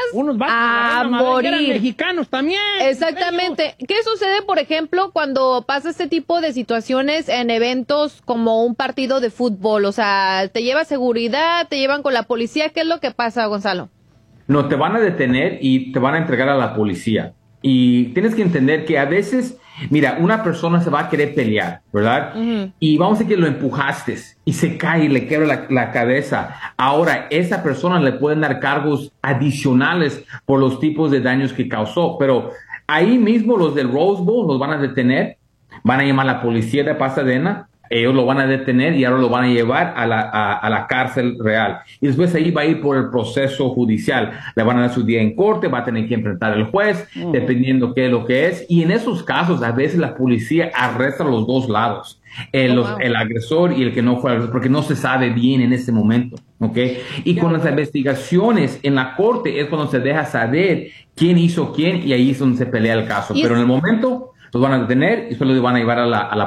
Unos vatos a morir. Eran morir. mexicanos también. Exactamente. ¿Qué sucede, por ejemplo, cuando pasa este tipo de situaciones en eventos como un partido de fútbol? O sea, te lleva seguridad, te llevan con la policía. ¿Qué es lo que pasa, Gonzalo? No, te van a detener y te van a entregar a la policía. Y tienes que entender que a veces, mira, una persona se va a querer pelear, ¿verdad? Y vamos a decir que lo empujaste y se cae y le quiebra la cabeza. Ahora, esa persona le pueden dar cargos adicionales por los tipos de daños que causó. Pero ahí mismo los del Rose Bowl los van a detener, van a llamar a la policía de Pasadena. Ellos lo van a detener y ahora lo van a llevar a la cárcel real. Y después ahí va a ir por el proceso judicial. Le van a dar su día en corte, va a tener que enfrentar al juez, dependiendo qué es lo que es. Y en esos casos, a veces la policía arresta a los dos lados. El agresor y el que no fue agresor, porque no se sabe bien en ese momento. ¿Ok? Y con las investigaciones en la corte es cuando se deja saber quién hizo quién y ahí es donde se pelea el caso. Pero en el momento los van a detener y solo los van a llevar a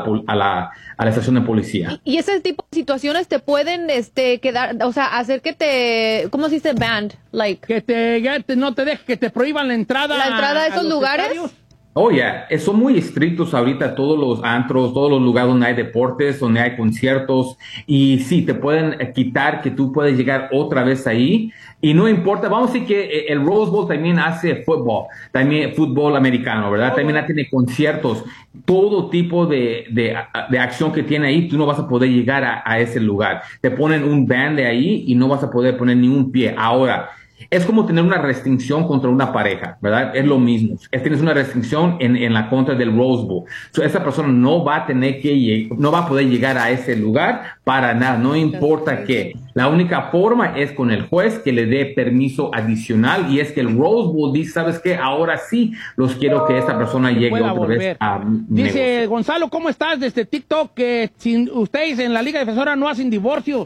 la estación de policía. Y ese tipo de situaciones te pueden quedar, o sea, hacer que te, ¿cómo se dice? Banned, like. No te dejes, que te prohíban la entrada. ¿La entrada a esos lugares? Estadios. Oh, yeah. Son muy estrictos ahorita todos los antros, todos los lugares donde hay deportes, donde hay conciertos. Y sí, te pueden quitar que tú puedes llegar otra vez ahí. Y no importa, vamos a decir que el Rose Bowl también hace fútbol, también fútbol americano, ¿verdad? También tiene conciertos, todo tipo de acción que tiene ahí, tú no vas a poder llegar a ese lugar. Te ponen un ban de ahí y no vas a poder poner ni un pie. Ahora, es como tener una restricción contra una pareja, ¿verdad? Es lo mismo. Tienes una restricción en la contra del Rose Bowl. Esa persona no va a tener no va a poder llegar a ese lugar para nada, no importa qué. La única forma es con el juez que le dé permiso adicional y es que el Rose Bowl dice, ¿sabes qué? Ahora sí los quiero que esta persona llegue otra vez a Dice negociar. Gonzalo, ¿cómo estás desde TikTok? Que ustedes en la Liga Defensora no hacen divorcios.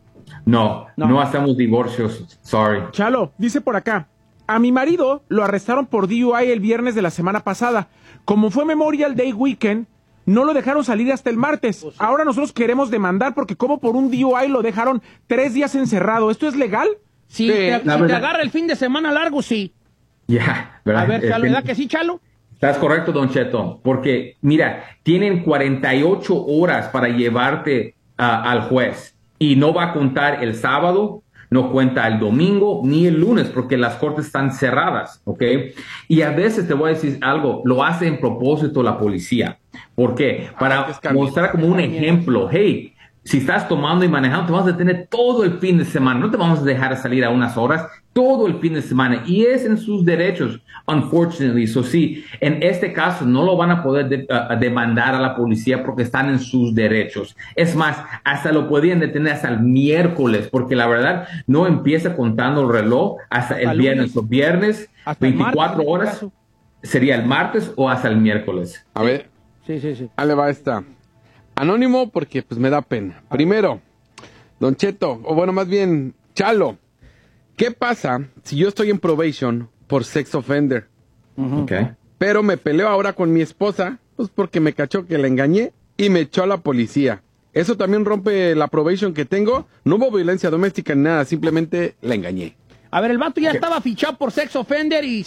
No hacemos divorcios, sorry. Chalo, dice por acá, a mi marido lo arrestaron por DUI el viernes de la semana pasada. Como fue Memorial Day Weekend, no lo dejaron salir hasta el martes. Ahora nosotros queremos demandar porque como por un DUI lo dejaron 3 días encerrado. ¿Esto es legal? Si te agarra el fin de semana largo, sí. Ya, ¿verdad? A ver, Chalo, ¿verdad que sí, Chalo? Estás correcto, Don Cheto, porque mira, tienen 48 horas para llevarte al juez y no va a contar el sábado, no cuenta el domingo ni el lunes porque las cortes están cerradas, ¿ok? Y a veces te voy a decir algo, lo hace en propósito la policía. ¿Por qué? Para mostrar como un ejemplo, hey, si estás tomando y manejando, te vamos a detener todo el fin de semana, no te vamos a dejar salir a unas horas, todo el fin de semana, y es en sus derechos, unfortunately. So, sí, en este caso no lo van a poder demandar a la policía porque están en sus derechos. Es más, hasta lo podían detener hasta el miércoles, porque la verdad no empieza contando el reloj hasta el viernes. O viernes, hasta 24 martes, horas, sería el martes o hasta el miércoles. A ver, sí. ahí le va esta. Anónimo porque pues me da pena. Primero, Don Cheto, o bueno, más bien, Chalo, ¿qué pasa si yo estoy en probation por sex offender? Okay. Pero me peleo ahora con mi esposa, pues porque me cachó que la engañé y me echó a la policía. ¿Eso también rompe la probation que tengo? No hubo violencia doméstica ni nada, simplemente la engañé. A ver, el vato ya estaba fichado por sex offender y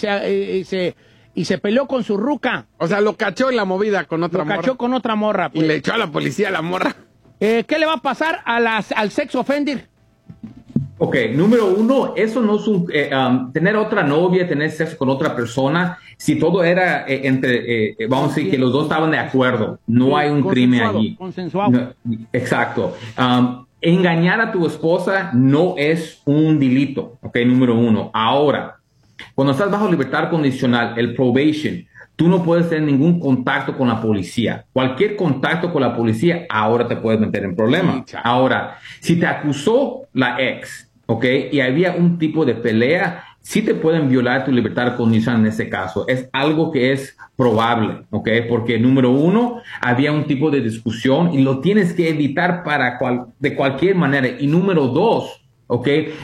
se peleó con su ruca. O sea, lo cachó en la movida con otra morra. Lo cachó con otra morra. Pues. Y le echó a la policía a la morra. ¿Qué le va a pasar al sex offender? Ok, número uno, eso no es tener otra novia, tener sexo con otra persona, si todo era vamos a decir que los dos estaban de acuerdo, no hay un crimen allí. Consensuado. No, exacto. Engañar a tu esposa no es un delito, ok, número uno. Ahora, cuando estás bajo libertad condicional, el probation, tú no puedes tener ningún contacto con la policía. Cualquier contacto con la policía, ahora te puedes meter en problemas. Ahora, si te acusó la ex, ¿ok? Y había un tipo de pelea, sí te pueden violar tu libertad condicional en ese caso. Es algo que es probable, ¿ok? Porque número uno, había un tipo de discusión y lo tienes que evitar de cualquier manera. Y número dos, ¿ok?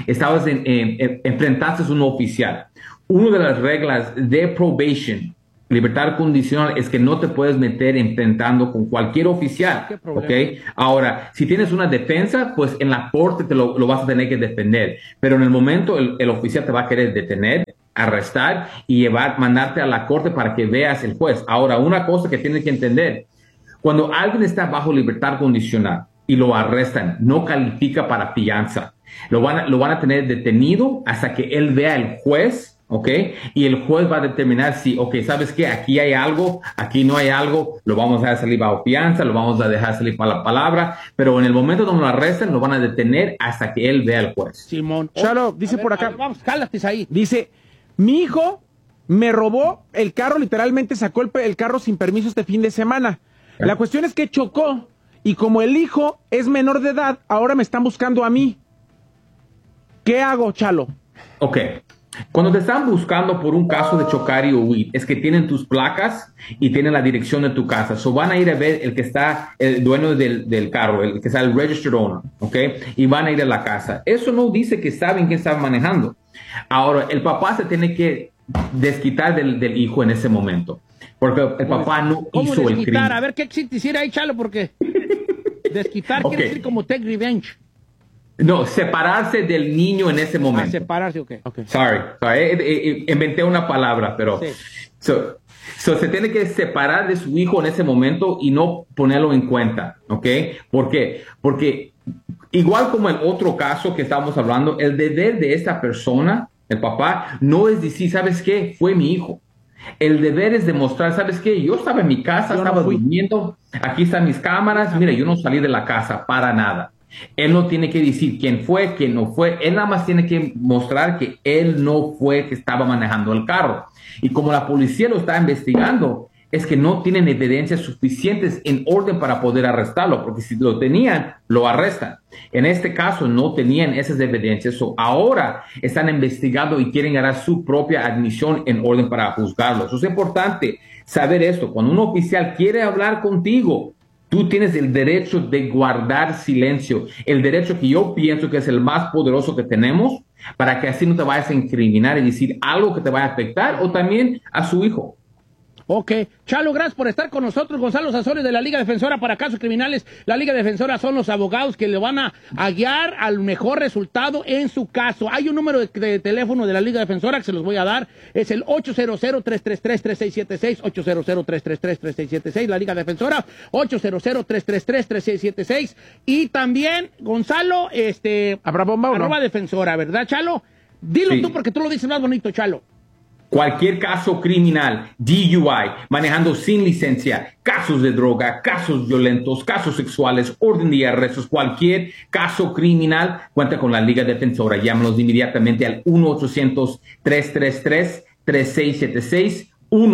Enfrentaste a un oficial. Una de las reglas de probation, libertad condicional, es que no te puedes meter enfrentando con cualquier oficial, ¿ok? Ahora, si tienes una defensa, pues en la corte te lo vas a tener que defender, pero en el momento el oficial te va a querer detener arrestar y mandarte a la corte para que veas el juez. Ahora, una cosa que tienes que entender, cuando alguien está bajo libertad condicional y lo arrestan, no califica para fianza. Lo van a tener detenido hasta que él vea el juez, ¿ok? Y el juez va a determinar si, ok, ¿sabes qué? Aquí hay algo, aquí no hay algo, lo vamos a dejar salir bajo fianza, lo vamos a dejar salir para la palabra, pero en el momento donde lo arrestan, lo van a detener hasta que él vea el juez. Simón. Chalo, dice por acá. Vamos, cállate ahí. Dice, mi hijo me robó el carro, literalmente sacó el carro sin permiso este fin de semana. La cuestión es que chocó y como el hijo es menor de edad, ahora me están buscando a mí. ¿Qué hago, Chalo? Ok. Cuando te están buscando por un caso de chocar y huir, es que tienen tus placas y tienen la dirección de tu casa. So van a ir a ver el que está, el dueño del carro, el que está el registered owner, ¿ok? Y van a ir a la casa. Eso no dice que saben quién está manejando. Ahora, el papá se tiene que desquitar del hijo en ese momento. Porque el papá no hizo el crimen. A ver qué quisiera ahí, Chalo, porque desquitar quiere decir como take revenge. No, separarse del niño en ese momento. Separarse, ok. Sorry. Inventé una palabra, pero... Sí. So, se tiene que separar de su hijo en ese momento y no ponerlo en cuenta, ¿ok? ¿Por qué? Porque igual como el otro caso que estábamos hablando, el deber de esa persona, el papá, no es decir, ¿sabes qué? Fue mi hijo. El deber es demostrar, ¿sabes qué? Yo estaba en mi casa, estaba durmiendo, aquí están mis cámaras, mira, yo no salí de la casa para nada. Él no tiene que decir quién fue, quién no fue. Él nada más tiene que mostrar que él no fue que estaba manejando el carro. Y como la policía lo está investigando, es que no tienen evidencias suficientes en orden para poder arrestarlo, porque si lo tenían, lo arrestan. En este caso, no tenían esas evidencias. Ahora están investigando y quieren ganar su propia admisión en orden para juzgarlo. Eso es importante saber esto. Cuando un oficial quiere hablar contigo, tú tienes el derecho de guardar silencio, el derecho que yo pienso que es el más poderoso que tenemos, para que así no te vayas a incriminar y decir algo que te vaya a afectar o también a su hijo. Ok. Chalo, gracias por estar con nosotros. Gonzalo Sazores de la Liga Defensora para Casos Criminales. La Liga Defensora son los abogados que le van a guiar al mejor resultado en su caso. Hay un número de teléfono de la Liga Defensora que se los voy a dar. Es el 800-333-3676, 800-333-3676, la Liga Defensora, 800-333-3676. Y también, Gonzalo, arroba defensora, ¿verdad, Chalo? Dilo Sí. tú porque tú lo dices más bonito, Chalo. Cualquier caso criminal, DUI, manejando sin licencia, casos de droga, casos violentos, casos sexuales, orden de arrestos, cualquier caso criminal, cuenta con la Liga Defensora. Llámanos inmediatamente al 1-800-333-3676,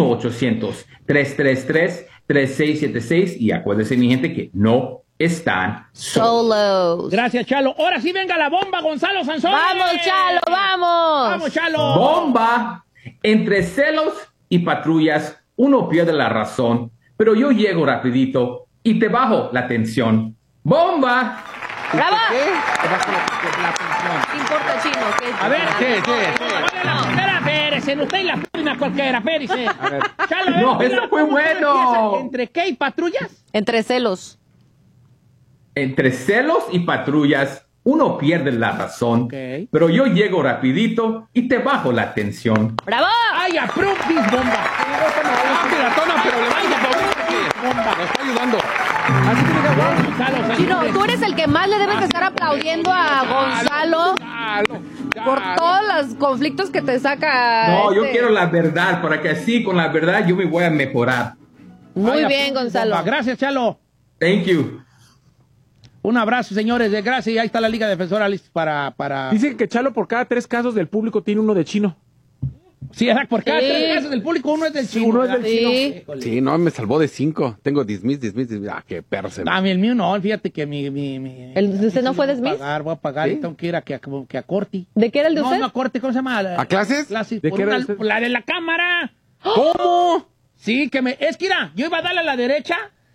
1-800-333-3676 y acuérdense, mi gente, que no están solos. Gracias, Chalo. Ahora sí venga la bomba, Gonzalo Sansón. ¡Vamos, Chalo, vamos! ¡Vamos, Chalo! Bomba. Entre celos y patrullas, uno pierde la razón, pero yo llego rapidito y te bajo la tensión. ¡Bomba! ¡Bravo! ¿Qué importa, Chino? A ver, espérese, usted y la prima cualquiera, espérese. Chalo, No, eso fue bueno. ¿Entre qué y patrullas? Entre celos. Entre celos y patrullas, uno pierde la razón, Ok. pero yo llego rapidito y te bajo la tensión. ¡Bravo! ¡Ay, approve this bomba! Pero le mando bomba. Nos está ayudando. Así tiene que hablar Gonzalo Sansón. Chino, tú eres el que más le debes de estar aplaudiendo a Gonzalo por todos los conflictos que te saca. No, yo quiero la verdad, para que así con la verdad yo me voy a mejorar. Muy Ay, bien, approve this Gonzalo. bomba. Gracias, Chalo. Thank you. Un abrazo, señores, de gracias. Y ahí está la Liga Defensora lista para... Dice que Chalo por cada 3 casos del público tiene uno de chino. Sí, por cada Sí. 3 casos del público, uno es del chino. uno es ¿verdad? del chino. Sí. Híjole. Sí, no, me salvó de 5. Tengo 10,000. Ah, qué perro se me... A mí el mío no, fíjate que ¿Usted no fue de Smith? Voy a pagar y tengo que ir a Corti. ¿De qué era el de No, usted? no, a Corti, ¿cómo se llama? ¿A clases? Clases, ¿De por qué era una- usted? por la de la cámara. ¿Cómo? Sí, es que mira, yo iba a darle a la derecha,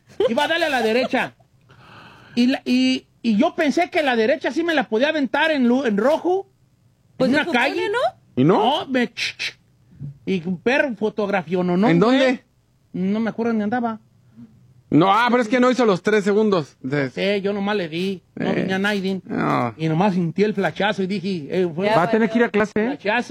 y yo pensé que la derecha sí me la podía aventar en rojo, Pues en se una supone, calle. ¿no? ¿Y no? No, y un perro fotografió, ¿no? ¿En dónde? No me acuerdo ni andaba. No, pero es que no hizo los 3 segundos. Yo nomás le di, no venía nadie. No. Y nomás sentí el flachazo y dije, fue Ya Va a tener que ir a clase, ¿eh? flachazo.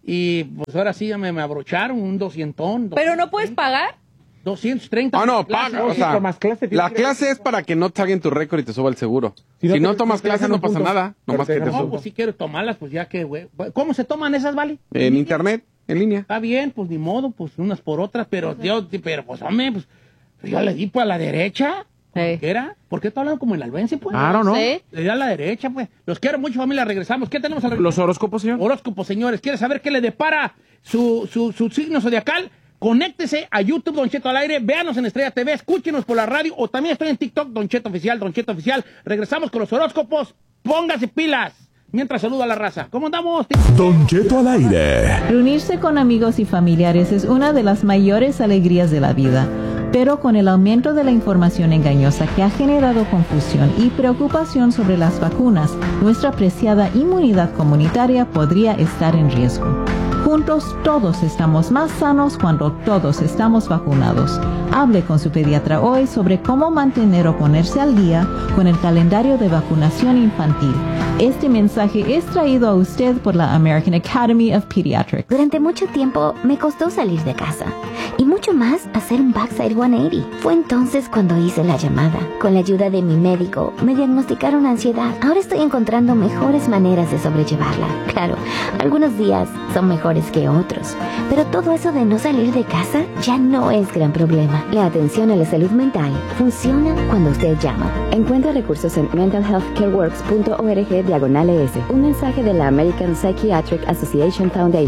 Y pues ahora sí ya me abrocharon un 200. ¿Pero no puedes pagar? 230. Ah, no, clases. paga. O sea, tomas clase, la tienes que- clase es para que no te saquen tu récord y te suba el seguro. Si no tomas clase no pasa nada. Nomás que te No, suba. pues sí quiero tomarlas, pues ya que, güey. ¿Cómo se toman esas, vale? En internet, en línea. Está bien, pues ni modo, pues unas por otras, pero pues hombre, pues yo le di pues a la derecha. Sí. ¿Qué era? ¿Por qué está hablando como el albense, pues? Claro, ¿no? Sí. Le di a la derecha, pues. Los quiero mucho, familia, regresamos. ¿Qué tenemos al regresar? Los horóscopos, señor. Horóscopo, señores. ¿Quiere saber qué le depara su signo zodiacal? Conéctese a YouTube, Don Cheto al aire. Véanos en Estrella TV, escúchenos por la radio o también estoy en TikTok, Don Cheto Oficial, Don Cheto Oficial. Regresamos con los horóscopos. Póngase pilas. Mientras saludo a la raza. ¿Cómo andamos? Don Cheto al aire. Reunirse con amigos y familiares es una de las mayores alegrías de la vida, pero con el aumento de la información engañosa que ha generado confusión y preocupación sobre las vacunas, nuestra preciada inmunidad comunitaria podría estar en riesgo. Juntos todos estamos más sanos cuando todos estamos vacunados. Hable con su pediatra hoy sobre cómo mantener o ponerse al día con el calendario de vacunación infantil. Este mensaje es traído a usted por la American Academy of Pediatrics. Durante mucho tiempo me costó salir de casa y mucho más hacer un backside 180. Fue entonces cuando hice la llamada. Con la ayuda de mi médico me diagnosticaron ansiedad. Ahora estoy encontrando mejores maneras de sobrellevarla. Claro, algunos días son mejores que otros, pero todo eso de no salir de casa ya no es gran problema. La atención a la salud mental funciona cuando usted llama. Encuentra recursos en mentalhealthcareworks.org/ES. Un mensaje de la American Psychiatric Association Foundation.